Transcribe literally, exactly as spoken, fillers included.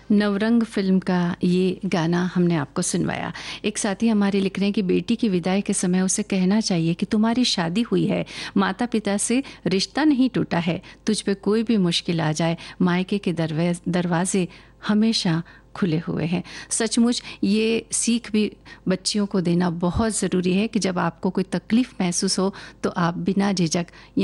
Navrang film का ये गाना हमने आपको सुनवाया। एक साथी हमारे लिख रहे हैं कि बेटी की विदाई के समय उसे कहना चाहिए कि तुम्हारी शादी हुई है, माता-पिता से रिश्ता नहीं टूटा है, तुझ पे कोई भी मुश्किल आ जाए, मायके के दरवे दरवाज़े हमेशा खुले हुए हैं। सचमुच ये सीख भी बच्चियों को देना बहुत ज़रूरी है कि जब आपको कोई तकलीफ़ महसूस हो तो आप बिना झिझक